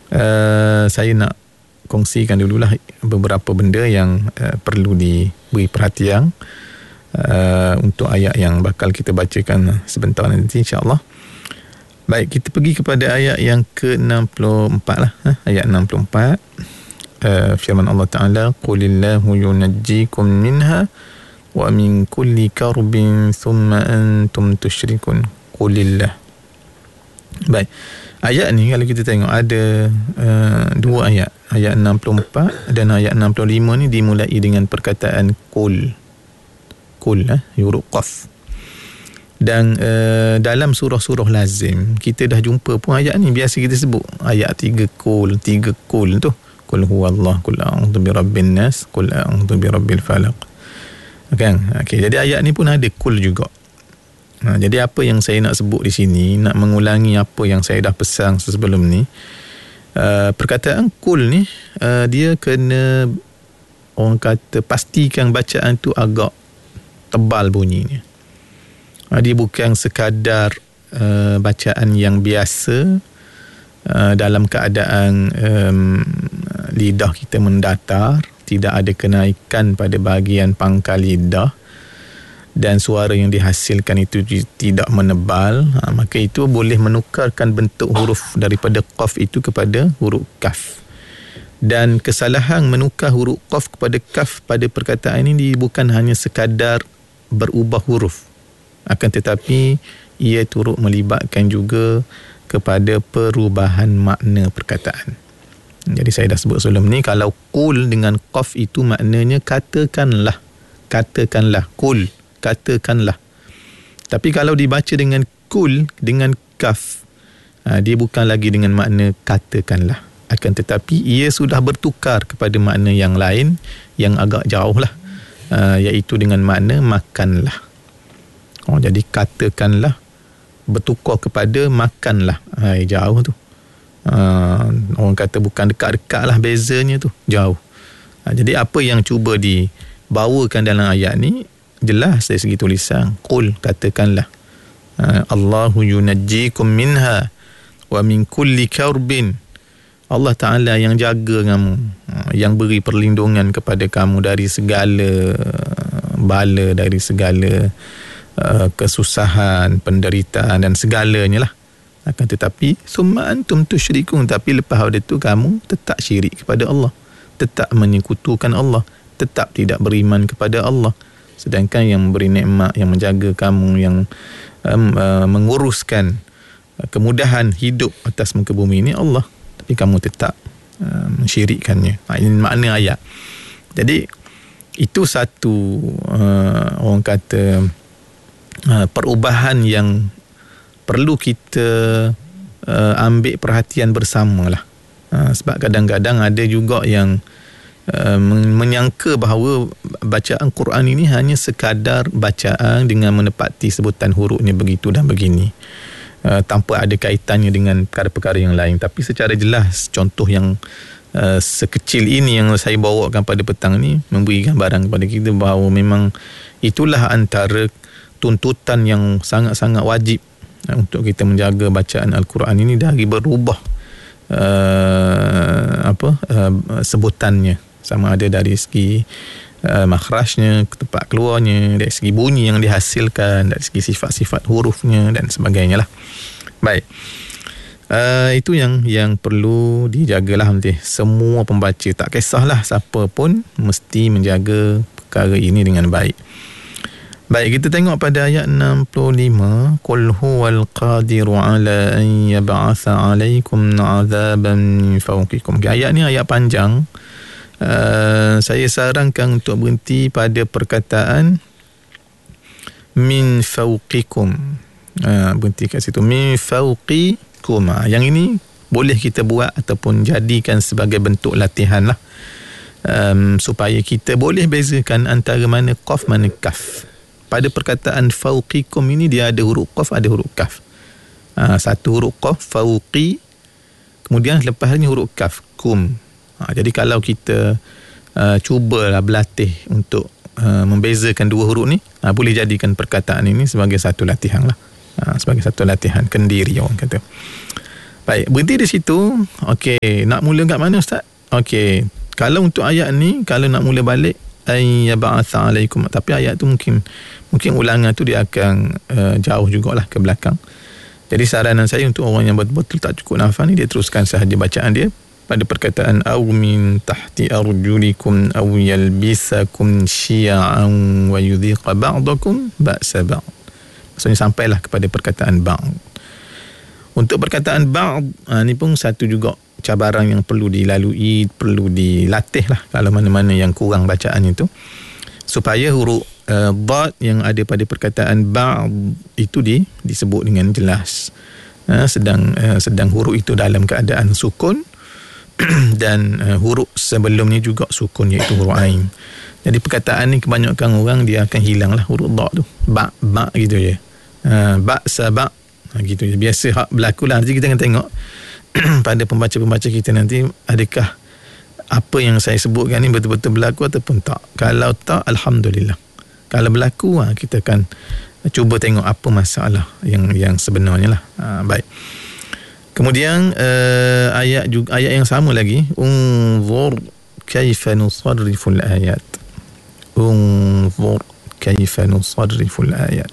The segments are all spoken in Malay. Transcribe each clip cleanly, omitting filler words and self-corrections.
Saya nak kongsikan dululah beberapa benda yang perlu diberi perhatian untuk ayat yang bakal kita bacakan sebentar nanti, insya-Allah. Baik, kita pergi kepada ayat yang ke-64 lah. Ayat 64. Firman Allah Ta'ala, Qulillahu yunajjikum minha wa min kulli karbin thumma antum tusyrikun. Qulillah. Baik, ayat ni kalau kita tengok ada dua ayat. Ayat 64 dan ayat 65 ni dimulai dengan perkataan Qul. Qul, huruf qaf. Dan dalam surah-surah lazim kita dah jumpa pun ayat ni, biasa kita sebut ayat 3 Qul tu. Qul huwallah, qul a'udzu birabbin nas, qul a'udzu birabbil falaq. Kan? Okey, jadi ayat ni pun ada Qul juga. Jadi apa yang saya nak sebut di sini, nak mengulangi apa yang saya dah pesan sebelum ni. Perkataan Qul ni dia kena, orang kata, pastikan bacaan tu agak tebal bunyinya. Dia bukan sekadar bacaan yang biasa dalam keadaan lidah kita mendatar, tidak ada kenaikan pada bahagian pangkal lidah dan suara yang dihasilkan itu tidak menebal, maka itu boleh menukarkan bentuk huruf daripada qaf itu kepada huruf kaf. Dan kesalahan menukar huruf qaf kepada kaf pada perkataan ini bukan hanya sekadar berubah huruf, akan tetapi ia turut melibatkan juga kepada perubahan makna perkataan. Jadi saya dah sebut sebelum ni, kalau qul dengan qaf itu maknanya katakanlah, qul, katakanlah. Tapi kalau dibaca dengan qul dengan kaf, dia bukan lagi dengan makna katakanlah, akan tetapi ia sudah bertukar kepada makna yang lain yang agak jauh lah, iaitu dengan makna makanlah. Jadi katakanlah bertukar kepada makanlah, jauh tu. Orang kata bukan dekat-dekat lah, bezanya tu jauh. Jadi apa yang cuba dibawakan dalam ayat ni jelas dari segi tulisan. Qul, katakanlah. Allahu yunajjikum minha wa min kulli karbin. Allah Ta'ala yang jaga kamu, yang beri perlindungan kepada kamu dari segala bala, dari segala kesusahan, penderitaan dan segalanya lah. Akan tetapi summa antum tusyrikun, tapi lepas itu kamu tetap syirik kepada Allah, tetap menyekutukan Allah, tetap tidak beriman kepada Allah. Sedangkan yang memberi nikmat, yang menjaga kamu, yang menguruskan kemudahan hidup atas muka bumi ini Allah, tapi kamu tetap mensyirikkannya. Ini makna ayat. Jadi itu satu orang kata perubahan yang perlu kita ambil perhatian bersama lah. Sebab kadang-kadang ada juga yang menyangka bahawa bacaan Quran ini hanya sekadar bacaan dengan menepati sebutan hurufnya begitu dan begini, tanpa ada kaitannya dengan perkara-perkara yang lain. Tapi secara jelas contoh yang sekecil ini yang saya bawakan pada petang ni memberi gambaran kepada kita bahawa memang itulah antara tuntutan yang sangat-sangat wajib untuk kita menjaga bacaan Al-Quran ini dari berubah sebutannya, sama ada dari segi makhrajnya, tempat keluarnya, dari segi bunyi yang dihasilkan, dari segi sifat-sifat hurufnya dan sebagainya lah. Baik, itu yang perlu dijagalah nanti. Semua pembaca, tak kisahlah siapa pun, mesti menjaga perkara ini dengan baik. Baik, kita tengok pada ayat 65. Qul huwal qadiru ala an yab'atha 'alaikum 'adzaban min fawqikum. Ayat ni ayat panjang. Saya sarankan untuk berhenti pada perkataan min fawqikum. Berhenti kat situ, min fawqikum. Yang ini boleh kita buat ataupun jadikan sebagai bentuk latihan lah, supaya kita boleh bezakan antara mana qaf mana kaf. Pada perkataan fauqikum ini dia ada huruf qaf, ada huruf kaf. Satu huruf qaf, fauqi, kemudian lepasnya huruf kaf, kum. Jadi kalau kita cubalah berlatih untuk membezakan dua huruf ni, boleh jadikan perkataan ini sebagai satu latihan lah. Sebagai satu latihan kendiri orang kata. Baik, berhenti di situ. Okey, nak mula kat mana Ustaz? Okey, kalau untuk ayat ni, kalau nak mula balik, ay yab'atha alaikum, tapi ayat tu mungkin ulangan tu dia akan jauh jugalah ke belakang. Jadi saranan saya untuk orang yang betul-betul tak cukup nafas ni, dia teruskan sahaja bacaan dia pada perkataan aw min tahti arjulikum aw yalbisakum syi'an wa yudhiqa ba'dakum ba'sa ba'd. Maksudnya sampailah kepada perkataan ba'd. Untuk perkataan ba'd, ni pun satu juga cabaran yang perlu dilalui, perlu dilatih lah kalau mana-mana yang kurang bacaan itu, supaya huruf dad yang ada pada perkataan ba'd itu disebut dengan jelas. Sedang huruf itu dalam keadaan sukun dan huruf sebelumnya juga sukun, iaitu huruf ain. Jadi perkataan ni kebanyakan orang dia akan hilang lah huruf dad tu, ba gitu je, ba sabak gitu je, biasa hak berlaku lah. Jadi kita akan tengok pada pembaca-pembaca kita nanti, adakah apa yang saya sebutkan ni betul-betul berlaku ataupun tak. Kalau tak, alhamdulillah. Kalau berlaku, kita akan cuba tengok apa masalah yang sebenarnya lah. Baik. Kemudian ayat yang sama lagi, unzur kaifa nusarriful ayat. Unzur kaifa nusarriful ayat.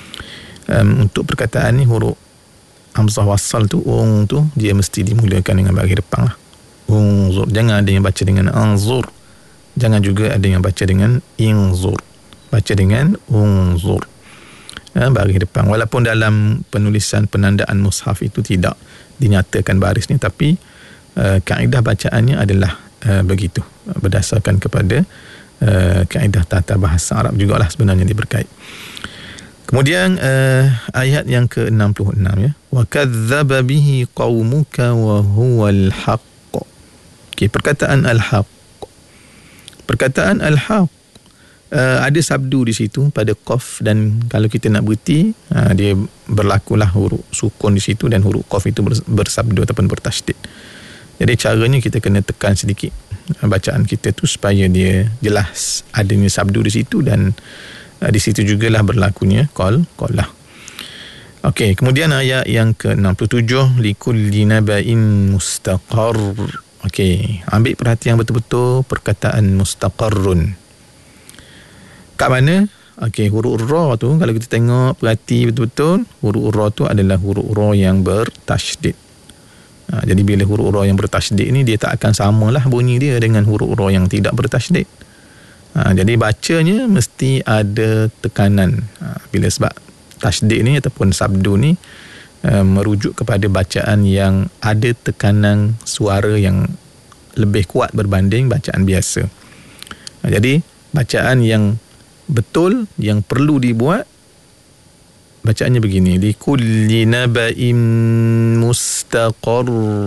Untuk perkataan ni, huruf hamzah wasal tu, tu dia mesti dimulakan dengan bahagian depan lah. Unzur, jangan ada yang baca dengan anzur, jangan juga ada yang baca dengan inzur, baca dengan unzur, bahagian depan. Walaupun dalam penulisan penandaan mushaf itu tidak dinyatakan baris ni, tapi kaedah bacaannya adalah begitu, berdasarkan kepada kaedah tata bahasa Arab jugalah sebenarnya diberkait. Kemudian ayat yang ke-66 ya, wa kadzdzaba bihi qaumuka wa huwal haqq. Okey, perkataan al-haqq, perkataan al-haqq ada sabdu di situ pada qaf, dan kalau kita nak berhenti, dia berlakulah huruf sukun di situ dan huruf qaf itu bersabdu ataupun bertasydid. Jadi caranya kita kena tekan sedikit bacaan kita tu supaya dia jelas adanya sabdu di situ, dan di situ jugalah berlakunya qal lah. Okey, kemudian ayat yang ke-67, likulli naba'in mustaqar. Okey, ambil perhatian betul-betul perkataan mustaqarrun. Kat mana? Okey, huruf ra tu kalau kita tengok, perhati betul-betul, huruf ra tu adalah huruf ra yang bertasydid. Jadi bila huruf ra yang bertasydid ni, dia tak akan samalah bunyi dia dengan huruf ra yang tidak bertasydid. Jadi bacanya mesti ada tekanan. Bila sebab tasydid ni ataupun sabdu ni merujuk kepada bacaan yang ada tekanan suara yang lebih kuat berbanding bacaan biasa. Jadi bacaan yang betul yang perlu dibuat, bacaannya begini, li kulli naba'in mustaqar.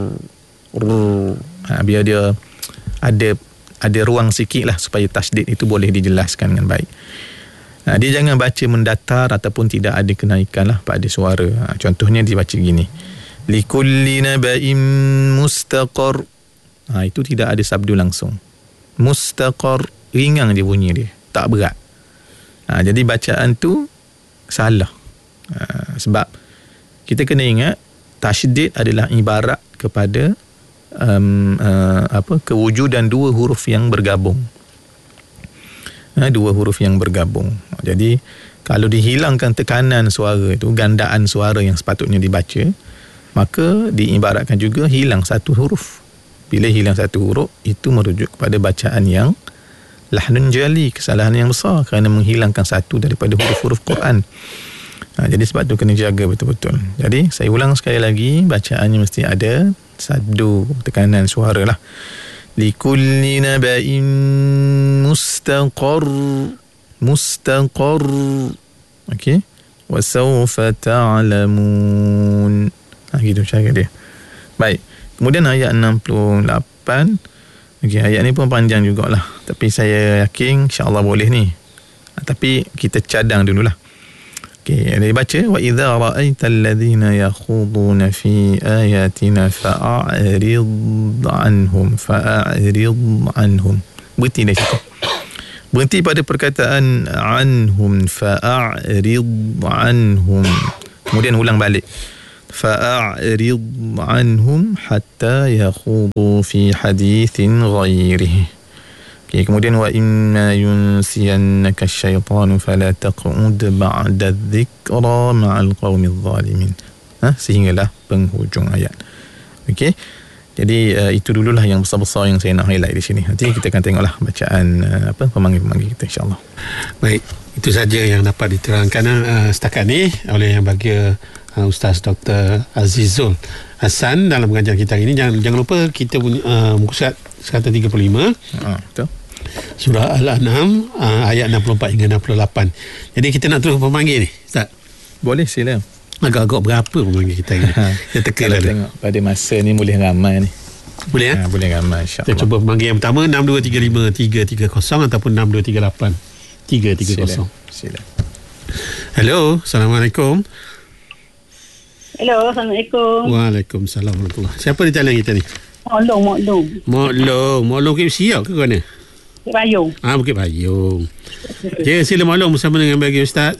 Biar dia ada ruang sikit lah supaya tasydid itu boleh dijelaskan dengan baik. Dia jangan baca mendatar ataupun tidak ada kenaikan lah pada suara. Contohnya dia baca gini, li kulli naba'in mustaqar. Itu tidak ada sabdu langsung. Mustaqar, ringan je bunyi dia, tak berat. Jadi bacaan tu salah. Sebab kita kena ingat, tasydid adalah ibarat kepada kewujudan dua huruf yang bergabung. Dua huruf yang bergabung. Jadi kalau dihilangkan tekanan suara itu, gandaan suara yang sepatutnya dibaca, maka diibaratkan juga hilang satu huruf. Bila hilang satu huruf, itu merujuk kepada bacaan yang lahnun jali, kesalahan yang besar kerana menghilangkan satu daripada huruf-huruf Quran. Jadi sebab tu kena jaga betul-betul. Jadi saya ulang sekali lagi, bacaannya mesti ada sabdu, tekanan suara lah. Likulli naba'in mustaqar. Okey, wa sawfa ta'lamun. Gitu cara dia. Baik, kemudian ayat 68. Okey, ayat ni pun panjang jugalah, tapi saya yakin insya-Allah boleh ni. Tapi kita cadang dululah. Okey, dia baca, wa idza ra'aital ladzina yakhuduna fi ayatina fa'rid anhum. Berhenti di situ. Berhenti pada perkataan anhum, fa'rid anhum. Kemudian ulang balik. فأعرض عنهم حتى يخوضوا في حديث غيره. Okay, kemudian wa imma yunsiyannaka syaitan fala taq'ud ba'da dzikra ma'al qaumil zalimin. Sehinggalah penghujung ayat. Okey. Jadi itu dululah yang besar-besar yang saya nak highlight di sini. Nanti kita akan tengoklah bacaan pemanggil-pemanggil kita, insya-Allah. Baik, itu saja yang dapat diterangkan setakat ni oleh yang bahagia Ustaz Dr. Azizul Hasan dalam pengajian kita hari ini. Jangan lupa kita punya muka surat 135. Betul. Surah Al-An'am ayat 64 hingga 68. Jadi kita nak terus pemanggil ni, Ustaz. Boleh, sila. Agak-agak berapa pemanggil kita ni? Kita teka lah. Tengok pada masa ni boleh ramai ni. Boleh boleh ramai, insya-Allah. Kita cuba pemanggil yang pertama 6235 330 ataupun 6238 330. Sila. Hello, Assalamualaikum. Hello, Assalamualaikum. Waalaikumsalam warahmatullahi. Siapa di talian kita ni? Maklum ke Siak ke mana? Bukit Payung. Bukit Payung. Okay, sila maklum bersama dengan bagi Ustaz.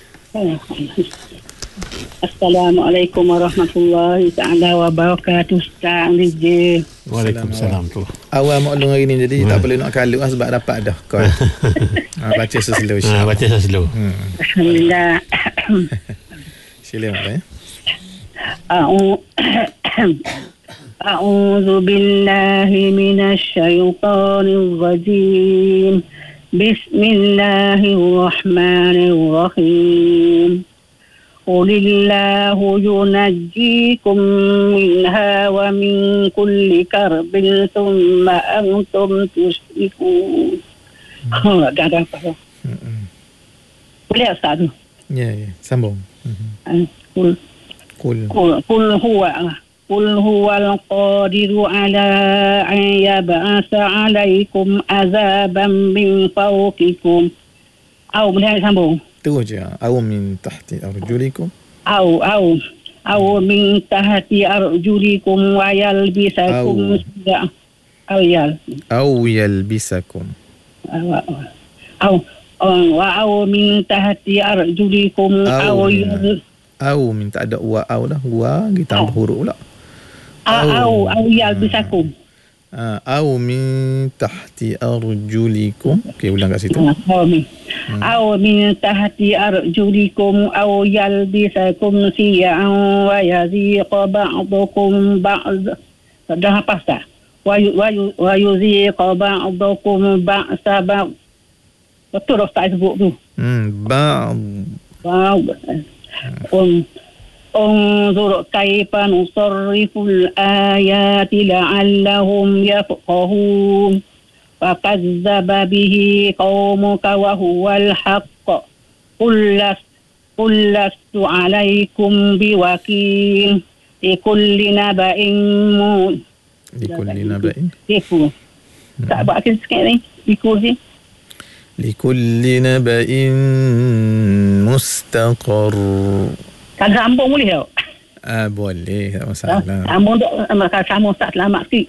Assalamualaikum warahmatullahi ta'ala wabarakatuh. Ustaz DJ. Waalaikumsalam. Awal maklum hari ni, jadi tak perlu nak kalut sebab dapat dah call. Baca seslow, insya-Allah. Baca seslow. Alhamdulillah. Sila maklum. A'udzu billahi minasy syaithanir rajim. Bismillahirrahmanirrahim. Qulillahu yunajjikum minha wa min kulli karbin thumma antum tusyrikun. Dah apa? Boleh Ustaz tu? Ya, sambung. Qul huwal qadiru ala an yab'asa alaikum azaban min fawqikum. Boleh sambung? Terus je. Aw min tahti arjulikum. Aw min tahti arjulikum wa yalbisakum aw yalbisakum. Aw min tahti arjulikum aw min tak ada wa dah. Wa kita tambah huruf pula. Aw yalbisakum. Aw min tahti arjulikum. Okey, ulang kat situ. Aw min tahti arjulikum aw yalbisakum siya'an wa yaziqa ba'dukum ba'd. Dah apa dah? Wa yuziqa ba'dukum ba'sa ba'd. Betul Ustaz sebut tu. Unzur kaifa nusarriful ayati la'allahum yafqahun. Fakazzaba bihi qaumuka wa huwal haqq. Qul lastu alaikum biwakil. Likulli naba'in tak buat sikit ni. Likulli naba'in mustaqar. Kan sambung boleh tak? Boleh, tak masalah. Sambung tak selamat sikit.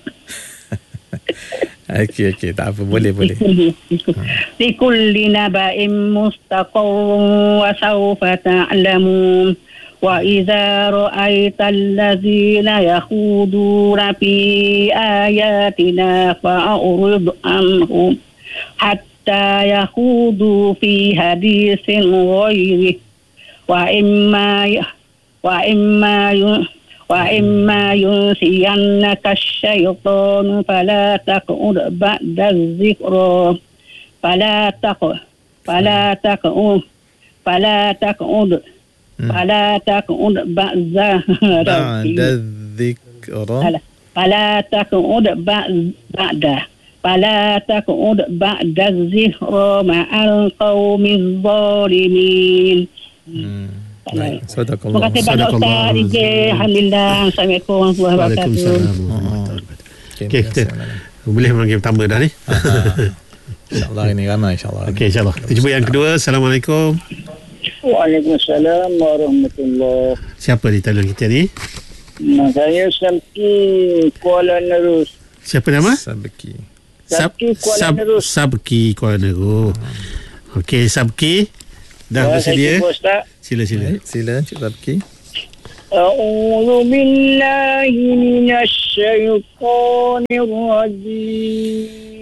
Okey, tak apa, boleh. Likulli naba'in mustaqar wa sawfa ta'lamun. Wa idza ra'aita allazina yakhuduna fi ayatina fa'rid anhum hatta yakhudu fi haditsin ghairihi wa imma yunsiyannaka asy-syaitanu fala taq'ud ba'da dzikra fala taq'ud ba'da dzikra fala taq'ud ba'da dzikra ma'al qaumiz zalimin. Baik, sadaqallah. Terima kasih banyak Ustaz DJ. Alhamdulillah. Assalamualaikum warahmatullahi wabarakatuh. Okey, kita boleh memanggil pertama dah ni. InsyaAllah ini ramai, insyaAllah. Okey, insyaAllah. Kita cuba yang kedua. Assalamualaikum. Waalaikumsalam warahmatullahi. Siapa di talian kita ni? Saya Sabki Kuala Nerus. Siapa nama? Sabki Kuala Nerus. Sabki Kuala Nerus. Okey, Sabki. Dah bersedia? Sila. Sila Cik Sabki. أعوذ بالله من الشيطان الرجيم